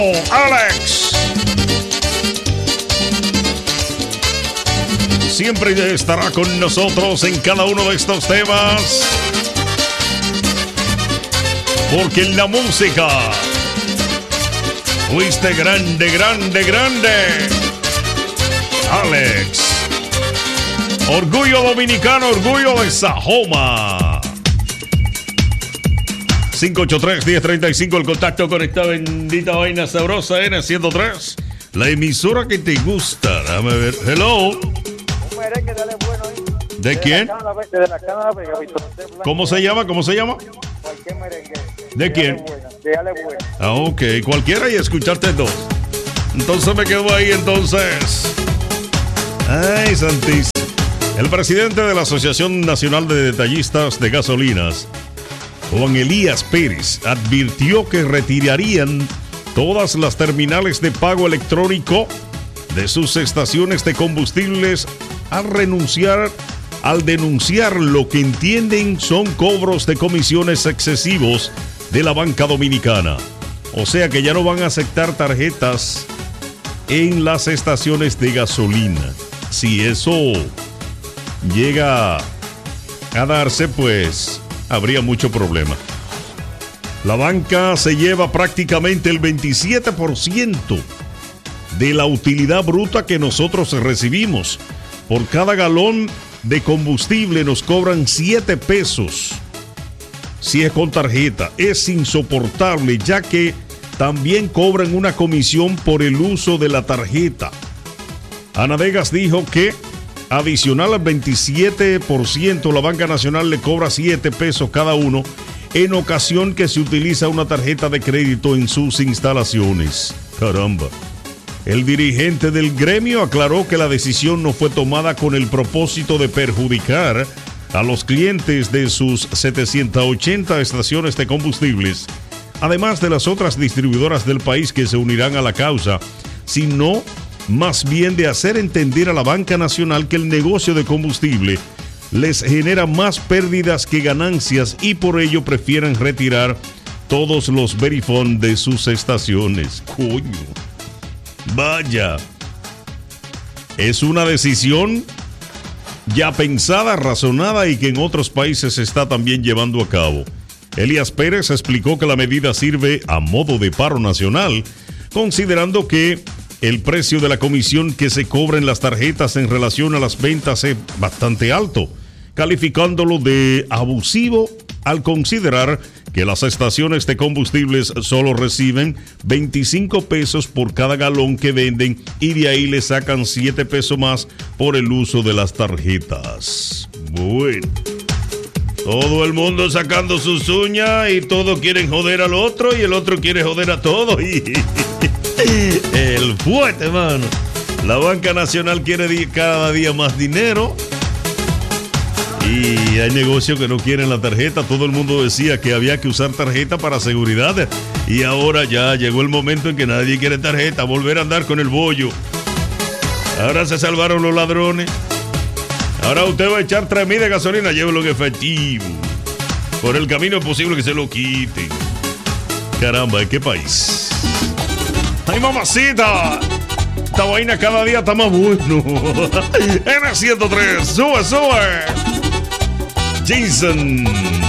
Alex. Siempre estará con nosotros en cada uno de estos temas. Porque en la música fuiste grande, grande, grande. Alex. Orgullo dominicano, orgullo de Sajoma. 583-1035, el contacto con esta bendita vaina sabrosa N103. La emisora que te gusta. Dame ver. Hello. Merengue, dale bueno ahí. ¿De quién? De la Cámara Vega, ¿Cómo se llama? ¿Cómo se llama? Cualquier merengue. ¿De quién? Dale bueno. Ah, ok. Cualquiera y escucharte dos. Entonces me quedo ahí entonces. Ay, santísimo. El presidente de la Asociación Nacional de Detallistas de Gasolinas, Juan Elías Pérez, advirtió que retirarían todas las terminales de pago electrónico de sus estaciones de combustibles al denunciar lo que entienden son cobros de comisiones excesivos de la banca dominicana. O sea que ya no van a aceptar tarjetas en las estaciones de gasolina. Si eso llega a darse, pues habría mucho problema. La banca se lleva prácticamente el 27% de la utilidad bruta que nosotros recibimos. Por cada galón de combustible nos cobran 7 pesos. Si es con tarjeta, es insoportable, ya que también cobran una comisión por el uso de la tarjeta. Ana Vegas dijo que adicional al 27%, la Banca Nacional le cobra 7 pesos cada uno en ocasión que se utiliza una tarjeta de crédito en sus instalaciones. Caramba. El dirigente del gremio aclaró que la decisión no fue tomada con el propósito de perjudicar a los clientes de sus 780 estaciones de combustibles, además de las otras distribuidoras del país que se unirán a la causa, sino más bien de hacer entender a la Banca Nacional que el negocio de combustible les genera más pérdidas que ganancias y por ello prefieren retirar todos los Verifone de sus estaciones. Coño. Vaya. Es una decisión ya pensada, razonada y que en otros países se está también llevando a cabo. Elías Pérez explicó que la medida sirve a modo de paro nacional, considerando que el precio de la comisión que se cobra en las tarjetas en relación a las ventas es bastante alto, calificándolo de abusivo al considerar que las estaciones de combustibles solo reciben 25 pesos por cada galón que venden y de ahí le sacan 7 pesos más por el uso de las tarjetas. Bueno, todo el mundo sacando sus uñas y todos quieren joder al otro y el otro quiere joder a todos. El fuerte, mano. La Banca Nacional quiere cada día más dinero. Y hay negocios que no quieren la tarjeta. Todo el mundo decía que había que usar tarjeta para seguridad. Y ahora ya llegó el momento en que nadie quiere tarjeta. Volver a andar con el bollo. Ahora se salvaron los ladrones. Ahora usted va a echar 3,000 de gasolina. Llévelo en efectivo. Por el camino es posible que se lo quiten. Caramba, ¿en qué país? ¡Ay, mamacita! Esta vaina cada día está más bueno. N103, sube, sube. Jason